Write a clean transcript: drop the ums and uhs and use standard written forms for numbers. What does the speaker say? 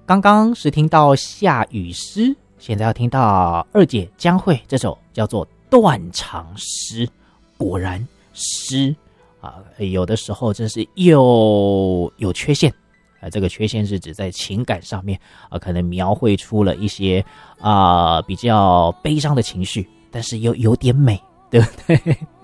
刚刚是听到夏雨诗，现在要听到二姐江蕙这首叫做《断肠诗》。果然诗有的时候真是有缺陷这个缺陷是指在情感上面可能描绘出了一些比较悲伤的情绪，但是又有点美，对不对？